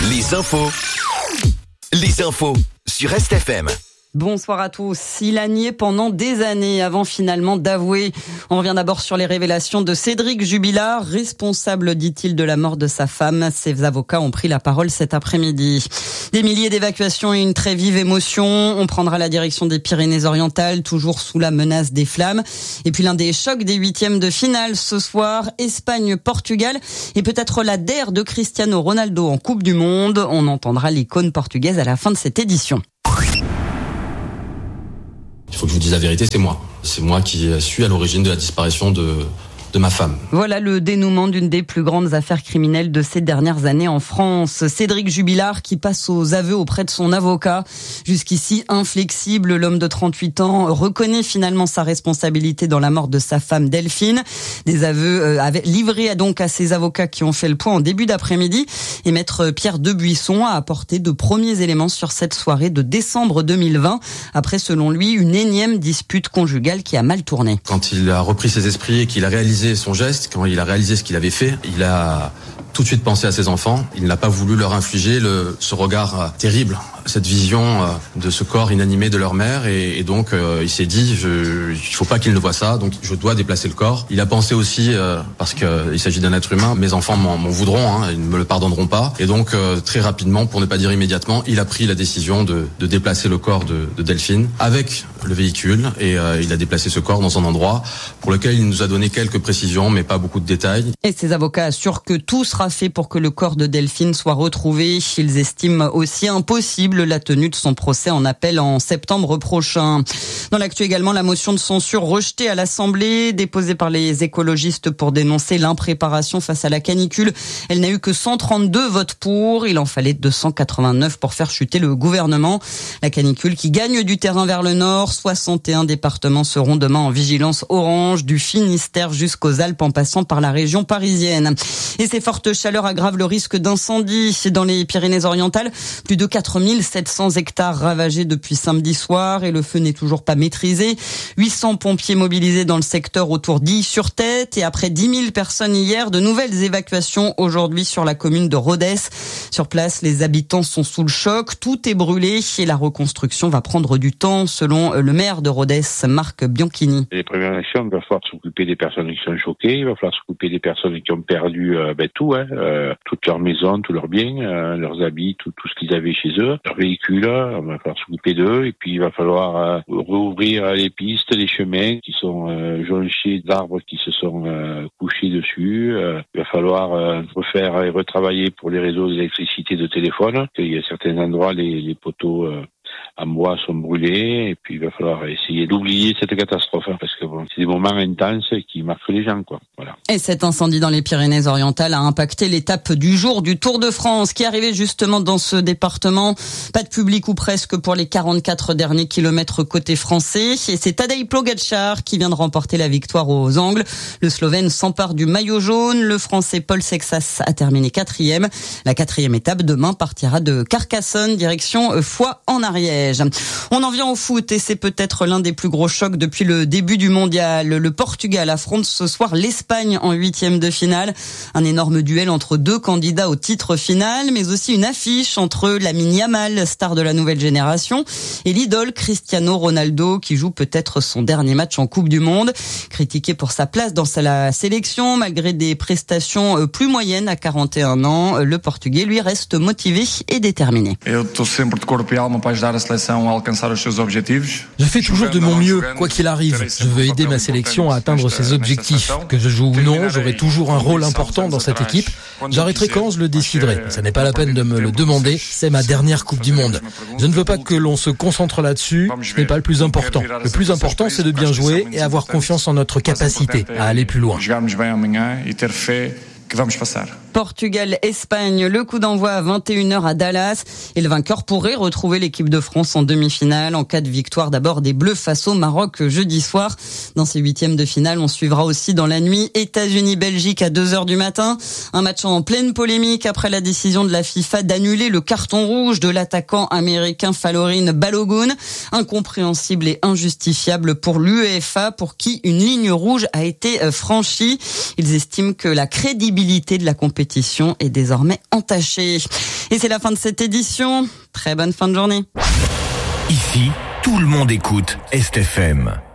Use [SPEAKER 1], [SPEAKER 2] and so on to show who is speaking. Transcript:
[SPEAKER 1] Les infos sur RestFM.
[SPEAKER 2] Bonsoir à tous. Il a nié pendant des années avant finalement d'avouer. On revient d'abord sur les révélations de Cédric Jubilard, responsable, dit-il, de la mort de sa femme. Ses avocats ont pris la parole cet après-midi. Des milliers d'évacuations et une très vive émotion. On prendra la direction des Pyrénées-Orientales, toujours sous la menace des flammes. Et puis l'un des chocs des huitièmes de finale ce soir, Espagne-Portugal et peut-être la DER de Cristiano Ronaldo en Coupe du Monde. On entendra l'icône portugaise à la fin de cette édition.
[SPEAKER 3] Il faut que je vous dise la vérité, c'est moi. C'est moi qui suis à l'origine de la disparition de ma femme.
[SPEAKER 2] Voilà le dénouement d'une des plus grandes affaires criminelles de ces dernières années en France. Cédric Jubilard qui passe aux aveux auprès de son avocat. Jusqu'ici inflexible, l'homme de 38 ans reconnaît finalement sa responsabilité dans la mort de sa femme Delphine. Des aveux livrés donc à ses avocats qui ont fait le point en début d'après-midi. Et maître Pierre Debuisson a apporté de premiers éléments sur cette soirée de décembre 2020. Après, selon lui, une énième dispute conjugale qui a mal tourné.
[SPEAKER 3] Quand il a repris ses esprits et qu'il a réalisé son geste, quand il a réalisé ce qu'il avait fait, il a tout de suite pensé à ses enfants. Il n'a pas voulu leur infliger ce regard terrible, cette vision de ce corps inanimé de leur mère, et donc il s'est dit il faut pas qu'ils ne voient ça, donc je dois déplacer le corps. Il a pensé aussi, parce qu'il s'agit d'un être humain, mes enfants m'en voudront, ils ne me le pardonneront pas, et donc très rapidement, pour ne pas dire immédiatement, il a pris la décision de déplacer le corps de Delphine avec le véhicule, et il a déplacé ce corps dans un endroit pour lequel il nous a donné quelques précisions, mais pas beaucoup de détails.
[SPEAKER 2] Et ses avocats assurent que tout sera fait pour que le corps de Delphine soit retrouvé. Ils estiment aussi impossible la tenue de son procès en appel en septembre prochain. Dans l'actu également, la motion de censure rejetée à l'Assemblée, déposée par les écologistes pour dénoncer l'impréparation face à la canicule. Elle n'a eu que 132 votes pour. Il en fallait 289 pour faire chuter le gouvernement. La canicule qui gagne du terrain vers le nord. 61 départements seront demain en vigilance orange, du Finistère jusqu'aux Alpes en passant par la région parisienne. Et ces fortes chaleurs aggravent le risque d'incendie dans les Pyrénées-Orientales. Plus de 4700 hectares ravagés depuis samedi soir et le feu n'est toujours pas maîtrisé. 800 pompiers mobilisés dans le secteur autour d'Ille-sur-Tête et après 10 000 personnes hier, de nouvelles évacuations aujourd'hui sur la commune de Rodez. Sur place, les habitants sont sous le choc. Tout est brûlé et la reconstruction va prendre du temps, selon le maire de Rodez, Marc Bianchini.
[SPEAKER 4] Les premières actions, il va falloir s'occuper des personnes qui sont choquées, il va falloir s'occuper des personnes qui ont perdu tout, toute leur maison, tous leurs biens, leurs habits, tout ce qu'ils avaient chez eux, leurs véhicules, il va falloir s'occuper d'eux, et puis il va falloir rouvrir les pistes, les chemins qui sont jonchés d'arbres qui se sont couchés dessus, il va falloir refaire et retravailler pour les réseaux d'électricité de téléphone, il y a certains endroits, les poteaux en bois sont brûlés, et puis il va falloir essayer d'oublier cette catastrophe, parce que c'est des moments intenses qui marquent les gens, Voilà.
[SPEAKER 2] Et cet incendie dans les Pyrénées-Orientales a impacté l'étape du jour du Tour de France, qui arrivait justement dans ce département. Pas de public ou presque pour les 44 derniers kilomètres côté français. Et c'est Tadej Pogačar qui vient de remporter la victoire aux Angles. Le Slovène s'empare du maillot jaune. Le Français Paul Sexas a terminé 4e. La 4e étape demain partira de Carcassonne, direction Foix en Ariège. On en vient au foot et c'est peut-être l'un des plus gros chocs depuis le début du mondial. Le Portugal affronte ce soir l'Espagne en 8e de finale. Un énorme duel entre deux candidats au titre final, mais aussi une affiche entre Lamine Yamal, star de la nouvelle génération, et l'idole Cristiano Ronaldo, qui joue peut-être son dernier match en Coupe du Monde. Critiqué pour sa place dans la sélection, malgré des prestations plus moyennes à 41 ans, le Portugais, lui, reste motivé et déterminé.
[SPEAKER 5] Je fais toujours de mon mieux, quoi qu'il arrive. Je veux aider ma sélection à atteindre ses objectifs. Que je joue ou non, j'aurai toujours un rôle important dans cette équipe. J'arrêterai quand je le déciderai. Ça n'est pas la peine de me le demander, c'est ma dernière Coupe du Monde. Je ne veux pas que l'on se concentre là-dessus, ce n'est pas le plus important. Le plus important, c'est de bien jouer et avoir confiance en notre capacité à aller plus loin.
[SPEAKER 2] Portugal-Espagne, le coup d'envoi à 21h à Dallas et le vainqueur pourrait retrouver l'équipe de France en demi-finale en cas de victoire d'abord des Bleus face au Maroc jeudi soir. Dans ces huitièmes de finale, on suivra aussi dans la nuit États-Unis-Belgique à 2h du matin. Un match en pleine polémique après la décision de la FIFA d'annuler le carton rouge de l'attaquant américain Falorin Balogun. Incompréhensible et injustifiable pour l'UEFA pour qui une ligne rouge a été franchie. Ils estiment que la crédibilité crédibilité de la compétition est désormais entachée. Et c'est la fin de cette édition. Très bonne fin de journée.
[SPEAKER 1] Ici, tout le monde écoute Est FM.